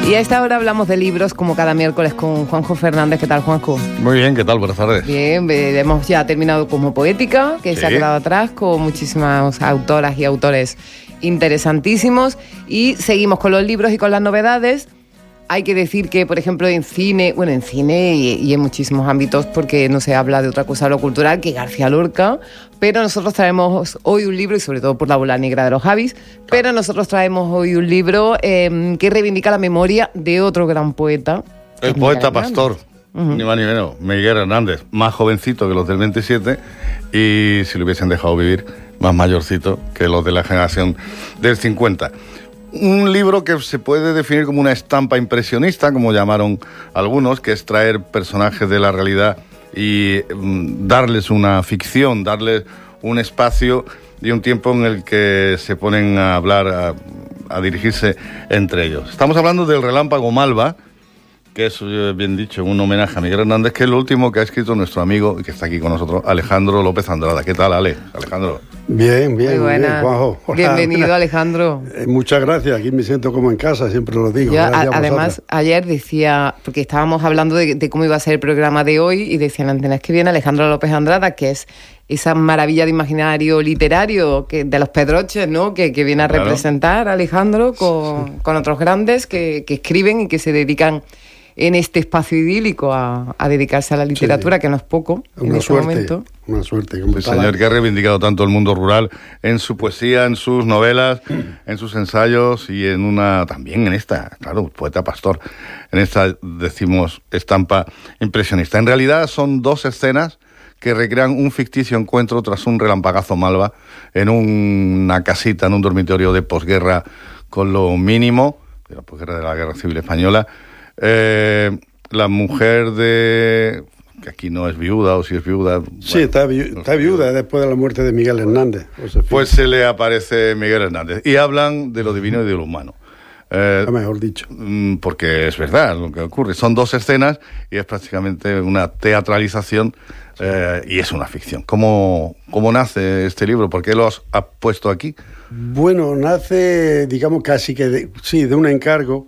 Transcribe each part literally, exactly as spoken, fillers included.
Y a esta hora hablamos de libros, como cada miércoles, con Juanjo Fernández. ¿Qué tal, Juanjo? Muy bien, ¿qué tal? Buenas tardes. Bien, hemos ya terminado Como Poética, que sí. se ha quedado atrás, con muchísimas autoras y autores interesantísimos. Y seguimos con los libros y con las novedades. Hay que decir que, por ejemplo, en cine, bueno, en cine y, y en muchísimos ámbitos, porque no se habla de otra cosa de lo cultural que García Lorca, pero nosotros traemos hoy un libro, y sobre todo por la bola negra de los Javis, claro. pero nosotros traemos hoy un libro eh, que reivindica la memoria de otro gran poeta. El poeta pastor, uh-huh. ni más ni menos, Miguel Hernández, más jovencito que los del veintisiete, y si lo hubiesen dejado vivir, más mayorcito que los de la generación del cincuenta. Un libro que se puede definir como una estampa impresionista, como llamaron algunos, que es traer personajes de la realidad y mm, darles una ficción, darles un espacio y un tiempo en el que se ponen a hablar, a, a dirigirse entre ellos. Estamos hablando del Relámpago Malva, que es, bien dicho, un homenaje a Miguel Hernández, que es lo último que ha escrito nuestro amigo, que está aquí con nosotros, Alejandro López Andrada. ¿Qué tal, Ale? Alejandro. Bien, bien, muy bien, Juanjo. Bienvenido, Alejandro. Eh, muchas gracias, aquí me siento como en casa, siempre lo digo. Yo, a, además, ayer decía, porque estábamos hablando de, de cómo iba a ser el programa de hoy, y decían, antenas que viene Alejandro López Andrada, que es esa maravilla de imaginario literario que, de los Pedroches, ¿no? Que, que viene a claro. representar a Alejandro con, sí. con otros grandes que, que escriben y que se dedican en este espacio idílico a, a dedicarse a la literatura, sí, que no es poco una en este suerte, momento. Una suerte. El señor que ha reivindicado tanto el mundo rural en su poesía, en sus novelas, en sus ensayos y en una, también en esta, claro, poeta pastor, en esta, decimos, estampa impresionista. En realidad son dos escenas que recrean un ficticio encuentro tras un relampagazo malva en una casita, en un dormitorio de posguerra con lo mínimo, de la posguerra de la Guerra Civil Española. Eh, la mujer de... que aquí no es viuda, o si es viuda... Sí, bueno, está, vi- no está viuda después de la muerte de Miguel Hernández. Pues se le aparece Miguel Hernández. Y hablan de lo divino y de lo humano. Eh, mejor dicho. Porque es verdad lo que ocurre. Son dos escenas y es prácticamente una teatralización eh, y es una ficción. ¿Cómo, cómo nace este libro? ¿Por qué lo has, has puesto aquí? Bueno, nace, digamos, casi que de, sí, de un encargo.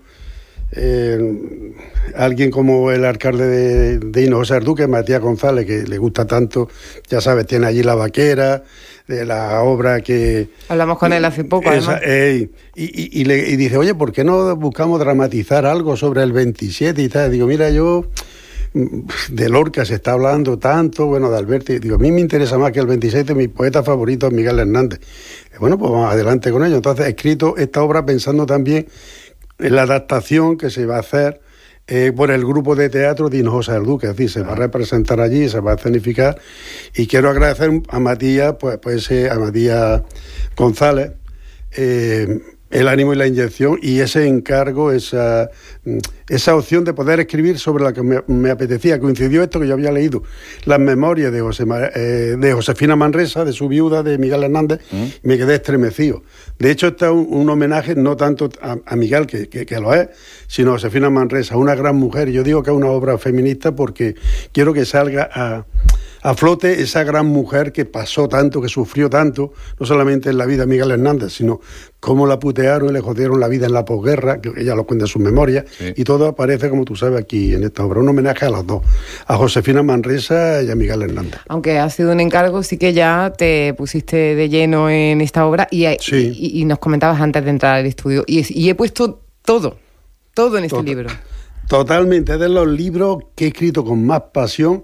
Eh, alguien como el alcalde de, de Hinojosa del Duque, Matías González, que le gusta tanto, ya sabes, tiene allí La Vaquera, de la obra que... Hablamos con él hace poco, esa, además. Eh, y, y, y, le, y dice, oye, ¿por qué no buscamos dramatizar algo sobre el veintisiete y tal? Digo, mira, yo... de Lorca se está hablando tanto, bueno, de Alberti, digo, a mí me interesa más que el veintisiete, mi poeta favorito es Miguel Hernández. Bueno, pues vamos adelante con ello. Entonces he escrito esta obra pensando también en la adaptación que se va a hacer eh, por el grupo de teatro de Hinojosa del Duque, es decir, se va a representar allí, se va a escenificar, y quiero agradecer a Matías, pues, pues eh, a Matías González, eh, el ánimo y la inyección y ese encargo, esa, esa opción de poder escribir sobre la que me, me apetecía. Coincidió esto que yo había leído, las memorias de, José, eh, de Josefina Manresa, de su viuda, de Miguel Hernández, ¿Mm? y me quedé estremecido. De hecho, este es un, un homenaje no tanto a, a Miguel, que, que, que lo es, sino a Josefina Manresa, una gran mujer. Yo digo que es una obra feminista porque quiero que salga a... a flote esa gran mujer que pasó tanto, que sufrió tanto, no solamente en la vida de Miguel Hernández, sino cómo la putearon y le jodieron la vida en la posguerra, que ella lo cuenta en sus memorias, sí. y todo aparece, como tú sabes, aquí en esta obra. Un homenaje a las dos, a Josefina Manresa y a Miguel Hernández. Aunque ha sido un encargo, sí que ya te pusiste de lleno en esta obra y, sí. y, y nos comentabas antes de entrar al estudio, y, y he puesto todo, todo en este Total, libro. Totalmente, es de los libros que he escrito con más pasión.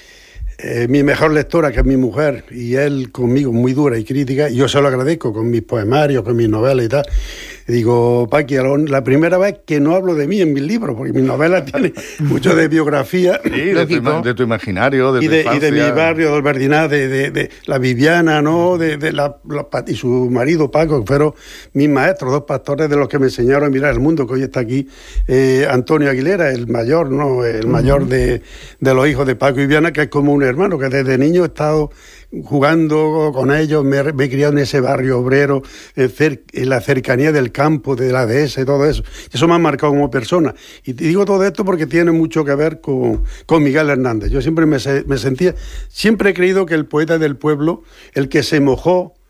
Eh, mi mejor lectora, que es mi mujer, y él conmigo muy dura y crítica, y yo se lo agradezco con mis poemarios, con mis novelas y tal. Y digo, Paqui, la primera vez que no hablo de mí en mis libros, porque mis novelas tienen mucho de biografía. Sí, de tu, de tu imaginario, de y tu de, infancia. Y de mi barrio, del Verdinaz, de, de, de la Viviana, ¿no? De, de la, la, y su marido Paco, que fueron mis maestros, dos pastores de los que me enseñaron a mirar el mundo, que hoy está aquí eh, Antonio Aguilera, el mayor, ¿no? El uh-huh. mayor de, de los hijos de Paco y Viviana, que es como un hermano, que desde niño he estado jugando con ellos, me, me he criado en ese barrio obrero, en, cer, en la cercanía del campo, de la dehesa y todo eso. Eso me ha marcado como persona. Y te digo todo esto porque tiene mucho que ver con, con Miguel Hernández. Yo siempre me, me sentía, siempre he creído que el poeta del pueblo, el que se mojó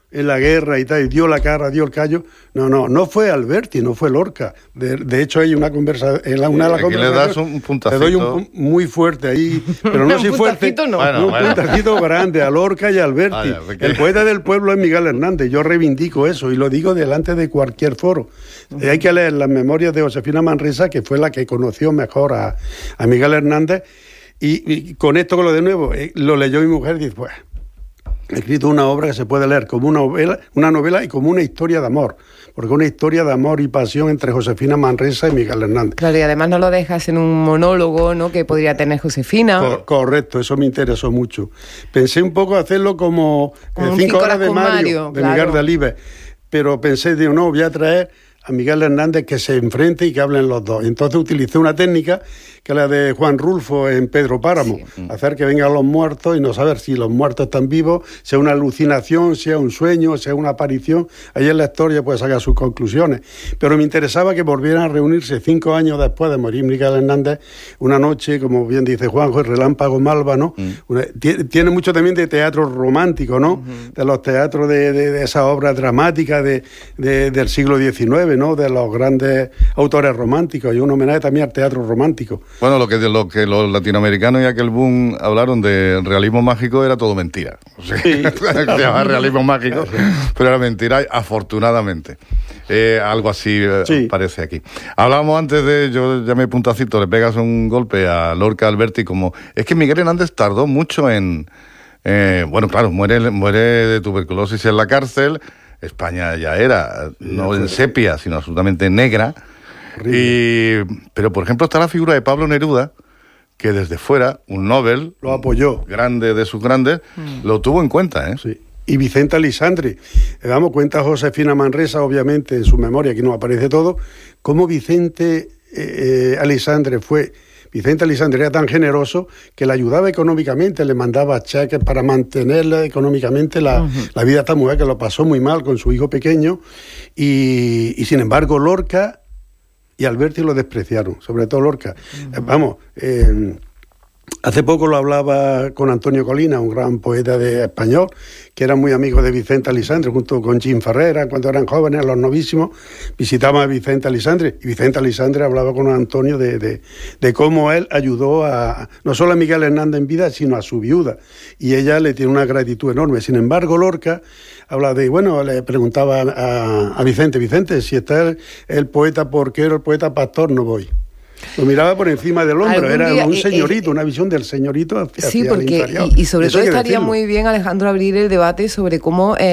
en la guerra y tal, y dio la cara, dio el callo. No, no, no fue Alberti, no fue Lorca. De, de hecho, hay una conversación, en la, una de las conversaciones... le das un puntacito. Le doy un muy fuerte ahí, pero no si fuerte, no. Bueno, un bueno. puntacito grande a Lorca y a Alberti. Vaya, porque... El poeta del pueblo es Miguel Hernández, yo reivindico eso y lo digo delante de cualquier foro. Uh-huh. Hay que leer las memorias de Josefina Manresa, que fue la que conoció mejor a, a Miguel Hernández, y, y con esto con lo de nuevo, eh, lo leyó mi mujer y dice, pues... He escrito una obra que se puede leer como una novela, una novela y como una historia de amor, porque una historia de amor y pasión entre Josefina Manresa y Miguel Hernández. Claro, y además no lo dejas en un monólogo, ¿no?, que podría tener Josefina. Cor- correcto, eso me interesó mucho. Pensé un poco hacerlo como, como Cinco horas de Mario, Mario de claro. Miguel Delibes, pero pensé, digo, no, voy a traer a Miguel Hernández que se enfrente y que hablen los dos. Entonces utilicé una técnica que es la de Juan Rulfo en Pedro Páramo, sí. hacer que vengan los muertos y no saber si los muertos están vivos, sea una alucinación, sea un sueño, sea una aparición. Ahí el lector ya puede sacar sus conclusiones. Pero me interesaba que volvieran a reunirse cinco años después de morir Miguel Hernández, una noche, como bien dice Juanjo, el Relámpago Malva, ¿no? Mm. Una, t- tiene mucho también de teatro romántico, ¿no? Uh-huh. De los teatros de, de, de esas obras dramáticas de, de, del siglo diecinueve, ¿no? De los grandes autores románticos, y un homenaje también al teatro romántico. Bueno, lo que, lo que los latinoamericanos y aquel boom hablaron de realismo mágico era todo mentira. O sea, sí. Se llama realismo mágico, pero era mentira, afortunadamente. Eh, algo así sí. parece aquí. Hablábamos antes de, yo llamé puntacito, le pegas un golpe a Lorca Alberti, como... Es que Miguel Hernández tardó mucho en... Eh, bueno, claro, muere, muere de tuberculosis en la cárcel. España ya era, no en sepia, sino absolutamente negra. Y, pero, por ejemplo, está la figura de Pablo Neruda, que desde fuera, un Nobel... Lo apoyó. Grande de sus grandes, mm. lo tuvo en cuenta, ¿eh? Sí. Y Vicente Alisandre. Damos cuenta Josefina Manresa, obviamente, en su memoria, aquí nos aparece todo, cómo Vicente eh, Alisandre fue... Vicente Alisandre era tan generoso que le ayudaba económicamente, le mandaba cheques para mantenerla económicamente la, uh-huh. la vida de esta mujer, que lo pasó muy mal con su hijo pequeño, y, y sin embargo Lorca y Alberti lo despreciaron, sobre todo Lorca. Uh-huh. Eh, vamos, eh, hace poco lo hablaba con Antonio Colina, un gran poeta de español, que era muy amigo de Vicente Alisandre, junto con Jim Ferrera, cuando eran jóvenes, los novísimos, visitaban a Vicente Alisandre, y Vicente Alisandre hablaba con Antonio de, de, de cómo él ayudó a, no solo a Miguel Hernández en vida, sino a su viuda, y ella le tiene una gratitud enorme. Sin embargo, Lorca habla de, bueno, le preguntaba a, a Vicente, Vicente, si está el, el poeta porquero, el poeta pastor, no voy. Lo miraba por encima del hombro, era día, un señorito, eh, una visión del señorito hacia, sí, hacia porque, el inferior. Y, y sobre Eso todo estaría decirlo. Muy bien, Alejandro, abrir el debate sobre cómo eh,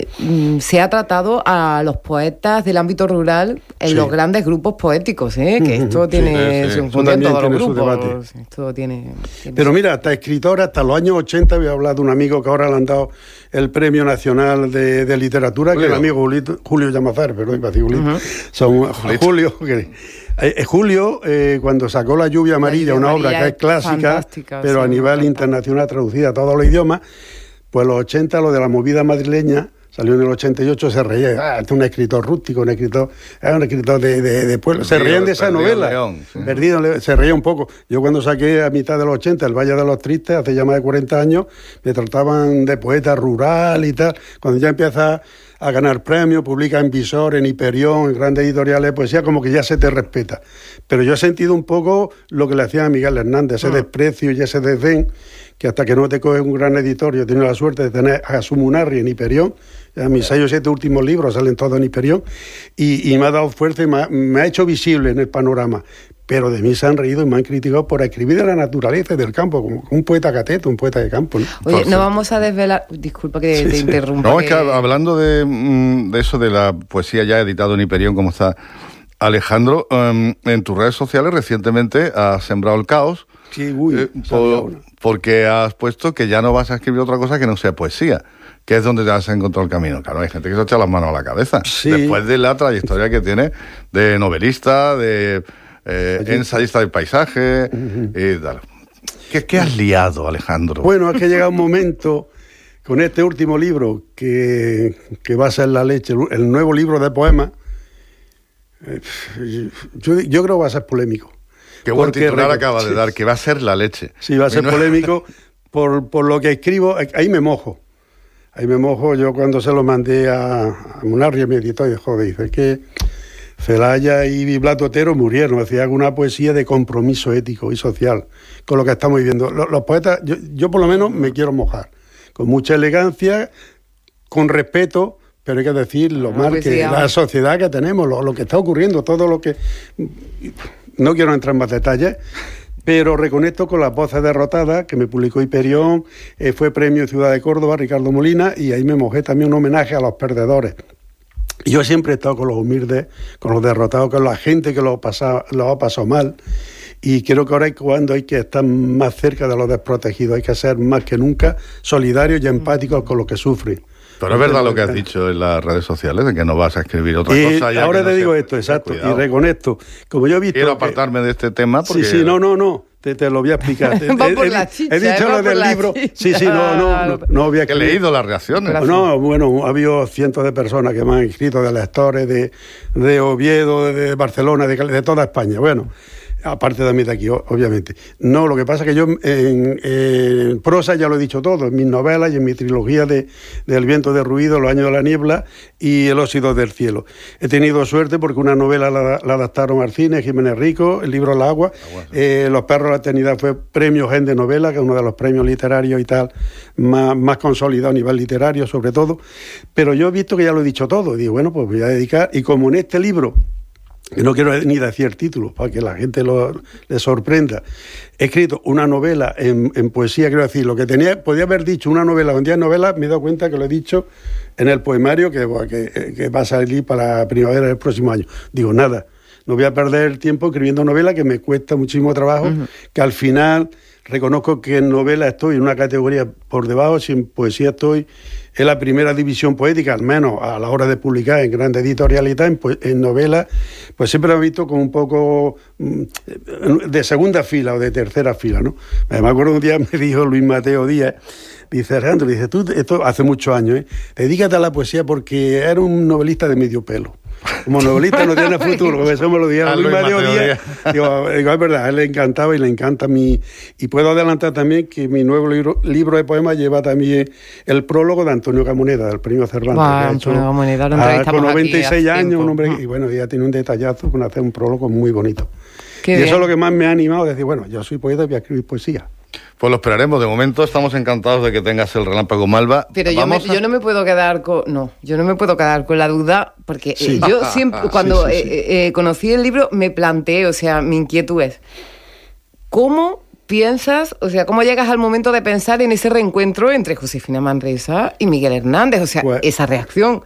se ha tratado a los poetas del ámbito rural en sí. los grandes grupos poéticos, ¿eh? Que esto sí, tiene sí, sí. su función en todos los grupos. Esto tiene, tiene Pero mira, hasta escritores, hasta los años ochenta, había hablado de un amigo que ahora le han dado el Premio Nacional de, de Literatura, Julio. Que es el amigo Julio, Julio Llamazares, perdón, iba a decir Julio. Uh-huh. Son Julio, que... Eh, Julio, eh, cuando sacó La lluvia amarilla, una obra que es clásica, pero sí, a nivel internacional traducida a todos los idiomas, pues los ochenta, lo de la movida madrileña, salió en el ochenta y ocho, se reía, ah, este es un escritor rústico, un escritor, es un escritor de, de, de pueblo, se reían de esa novela, León, sí. Perdido, se reía un poco. Yo cuando saqué a mitad de los ochenta El Valle de los Tristes, hace ya más de cuarenta años, me trataban de poeta rural y tal, cuando ya empieza a ganar premios, publica en Visor, en Hiperión, en grandes editoriales de poesía, como que ya se te respeta. Pero yo he sentido un poco lo que le hacía a Miguel Hernández, ese ah. desprecio y ese desdén, que hasta que no te coges un gran editorio, he tenido la suerte de tener a Sumunarri en Hiperión, ya mis seis o siete últimos libros salen todos en Hiperión, y, y me ha dado fuerza y me ha, me ha hecho visible en el panorama. Pero de mí se han reído y me han criticado por escribir de la naturaleza y del campo, como un poeta cateto, un poeta de campo, ¿no? Oye, no vamos a desvelar... Disculpa que sí, te sí. interrumpa. No, que... es que hablando de, de eso, de la poesía ya editado en Hiperión, como está Alejandro, um, en tus redes sociales recientemente has sembrado el caos. Sí, uy, eh, por, porque has puesto que ya no vas a escribir otra cosa que no sea poesía, que es donde te has encontrado el camino. Claro, hay gente que se echa las manos a la cabeza. Sí. Después de la trayectoria que tiene de novelista, de... Eh, ensayista de paisaje uh-huh. y tal. ¿Qué, ¿Qué has liado, Alejandro? Bueno, es que llega un momento con este último libro que, que va a ser la leche, el nuevo libro de poemas. Eh, yo, yo creo que va a ser polémico. Qué buen titular acaba de dar, que va a ser la leche. Sí, va a ser polémico por, por lo que escribo. Ahí me mojo. ahí me mojo. Yo cuando se lo mandé a, a Munarri, me editó y dijo, dice que Celaya y Blas de Otero murieron, decía, hago una poesía de compromiso ético y social con lo que estamos viviendo. Los, los poetas, yo, yo por lo menos me quiero mojar, con mucha elegancia, con respeto, pero hay que decir lo mal que sí, la sociedad que tenemos, lo, lo que está ocurriendo, todo lo que... No quiero entrar en más detalles, pero reconecto con Las voces derrotadas, que me publicó Hiperión, eh, fue premio Ciudad de Córdoba, Ricardo Molina, y ahí me mojé también un homenaje a los perdedores. Yo siempre he estado con los humildes, con los derrotados, con la gente que lo ha pasado, lo ha pasado mal, y creo que ahora es cuando hay que estar más cerca de los desprotegidos, hay que ser más que nunca solidarios y empáticos con los que sufren. Pero es verdad lo que has dicho en las redes sociales, de que no vas a escribir otra y cosa. Ya ahora te no digo sé, esto, exacto, y reconecto. Como yo he visto Quiero apartarme que... de este tema porque... Sí, sí, no, no, no, te, te lo voy a explicar. Va por la chicha, he dicho lo del libro. Chicha. Sí, sí, no, no, no, no había que he leído las reacciones. No, bueno, ha habido cientos de personas que me han escrito, de lectores de, de Oviedo, de Barcelona, de, de toda España. Bueno, aparte de mí de aquí, obviamente. No, lo que pasa es que yo en, en prosa ya lo he dicho todo, en mis novelas y en mi trilogía de, de El viento de ruido, Los años de la niebla y El óxido del cielo. He tenido suerte porque una novela la, la adaptaron al cine, Jiménez Rico, el libro El agua, ah, bueno. eh, Los perros de la eternidad fue premio Gen de novela, que es uno de los premios literarios y tal, más, más consolidado a nivel literario sobre todo, pero yo he visto que ya lo he dicho todo, y digo, bueno, pues voy a dedicar, y como en este libro, que no quiero ni decir el título para que la gente lo, le sorprenda, he escrito una novela en, en poesía, quiero decir, lo que tenía, podía haber dicho una novela o en diez novelas, me he dado cuenta que lo he dicho en el poemario que, que, que va a salir para la primavera del próximo año. Digo, nada, no voy a perder tiempo escribiendo novela, que me cuesta muchísimo trabajo, uh-huh. que al final reconozco que en novela estoy en una categoría por debajo, si en poesía estoy en la primera división poética, al menos a la hora de publicar en grandes editoriales y tal, en, en novela, pues siempre lo he visto como un poco de segunda fila o de tercera fila, ¿no? Me acuerdo un día me dijo Luis Mateo Díaz, dice, Alejandro, dice, tú, esto hace muchos años, ¿eh? Dedícate a la poesía porque eres un novelista de medio pelo. Como novelista no tiene futuro, eso me lo dijeron a Luis Mateo Díaz. Digo, digo, es verdad, a él le encantaba y le encanta mi... Y puedo adelantar también que mi nuevo libro, libro de poemas lleva también el prólogo de Antonio Camoneda, del premio Cervantes. Wow, que ha hecho, Camoneda, lo a, con noventa y seis años, un hombre, y bueno, ya tiene un detallazo con hacer un prólogo muy bonito. Qué y bien. Eso es lo que más me ha animado, decir, bueno, yo soy poeta y voy a escribir poesía. Pues lo esperaremos. De momento estamos encantados de que tengas el Relámpago Malva. Pero yo, me, a... yo no me puedo quedar con... No, yo no me puedo quedar con la duda, porque sí. eh, yo siempre, cuando sí, sí, sí. Eh, eh, conocí el libro, me planteé, o sea, mi inquietud es, ¿cómo piensas, o sea, cómo llegas al momento de pensar en ese reencuentro entre Josefina Manresa y Miguel Hernández? O sea, pues, esa reacción...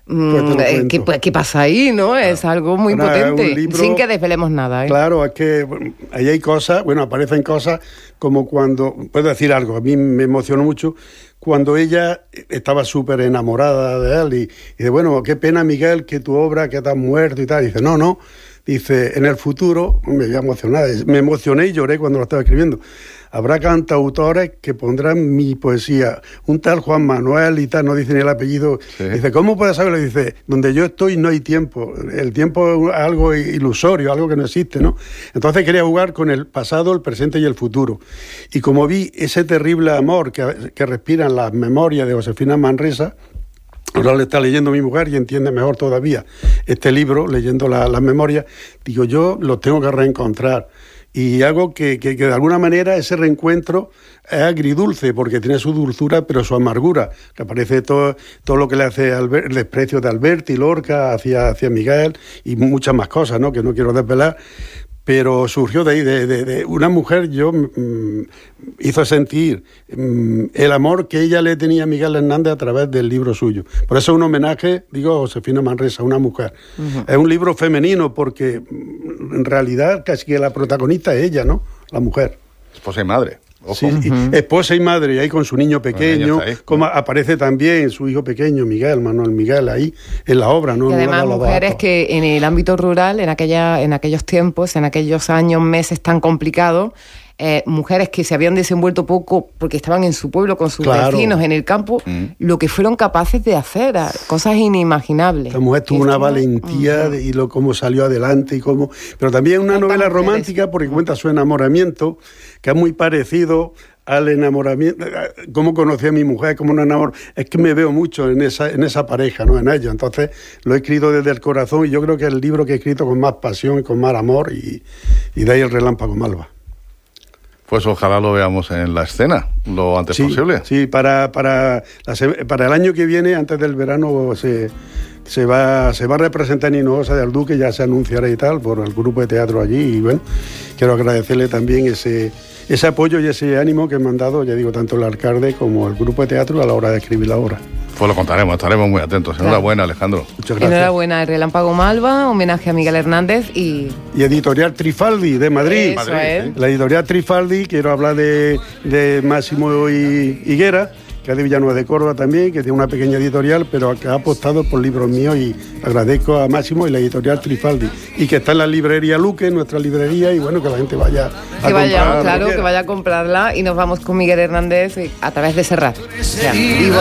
Pues ¿Qué, ¿Qué pasa ahí, no? Claro. Es algo muy bueno, potente, libro, sin que desvelemos nada, ¿eh? Claro, es que bueno, ahí hay cosas, bueno, aparecen cosas como cuando, puedo decir algo, a mí me emocionó mucho, cuando ella estaba súper enamorada de él y, y dice, bueno, qué pena, Miguel, que tu obra, que te has muerto y tal. Y dice, no, no, dice, en el futuro, me voy a emocionar, me emocioné y lloré cuando lo estaba escribiendo. Habrá cantautores que pondrán mi poesía. Un tal Juan Manuel y tal, no dice ni el apellido. Sí. Dice, ¿cómo puedes saberlo? Dice, donde yo estoy no hay tiempo. El tiempo es algo ilusorio, algo que no existe, ¿no? Entonces quería jugar con el pasado, el presente y el futuro. Y como vi ese terrible amor que, que respiran las memorias de Josefina Manresa, ahora le está leyendo mi mujer y entiende mejor todavía este libro, leyendo las la memorias, digo, yo lo tengo que reencontrar. Y hago que, que, que de alguna manera ese reencuentro es agridulce, porque tiene su dulzura, pero su amargura, que aparece todo, todo lo que le hace Albert, el desprecio de Alberti, Lorca, hacia, hacia Miguel, y muchas más cosas, ¿no?, que no quiero desvelar. Pero surgió de ahí, de, de, de una mujer, yo mmm, hizo sentir mmm, el amor que ella le tenía a Miguel Hernández a través del libro suyo. Por eso es un homenaje, digo, a Josefina Manresa, una mujer. Uh-huh. Es un libro femenino porque en realidad casi que la protagonista es ella, ¿no?, la mujer. Esposa y madre. Ojo. Sí, uh-huh. Esposa y madre, y ahí con su niño pequeño, bueno, como aparece también su hijo pequeño, Miguel, Manuel Miguel, ahí en la obra, ¿no? Y además no mujeres que en el ámbito rural, en aquella, en aquellos tiempos, en aquellos años, meses tan complicados, eh, mujeres que se habían desenvuelto poco porque estaban en su pueblo con sus claro. vecinos, en el campo, mm. lo que fueron capaces de hacer, cosas inimaginables. La mujer tuvo una valentía uh-huh. de, y lo cómo salió adelante y cómo... Pero también una novela romántica porque cuenta su enamoramiento, que es muy parecido al enamoramiento, cómo conocí a mi mujer, cómo me enamoré. Es que me veo mucho en esa, en esa pareja, ¿no? En ellos. Entonces lo he escrito desde el corazón y yo creo que es el libro que he escrito con más pasión y con más amor y, y de ahí el Relámpago Malva. Pues ojalá lo veamos en la escena lo antes sí, posible. Sí, para, para, la, para el año que viene, antes del verano, se, se, va, se va a representar en Hinojosa del Duque, ya se anunciará y tal, por el grupo de teatro allí. Y bueno, quiero agradecerle también ese, ese apoyo y ese ánimo que me han dado, ya digo, tanto el alcalde como el grupo de teatro a la hora de escribir la obra. Pues lo contaremos, estaremos muy atentos. Enhorabuena, Alejandro. Muchas gracias. Enhorabuena, el Relámpago Malva, homenaje a Miguel Hernández y... Y Editorial Trifaldi, de Madrid. Eso Madrid, es. ¿sí? La Editorial Trifaldi, quiero hablar de, de Máximo y Higuera, que es de Villanueva de Córdoba también, que tiene una pequeña editorial, pero que ha apostado por libros míos y agradezco a Máximo y la Editorial Trifaldi. Y que está en la librería Luque, nuestra librería, y bueno, que la gente vaya a Que vaya, comprar. claro, que vaya a comprarla y nos vamos con Miguel Hernández a través de Serrat. O sea, vivo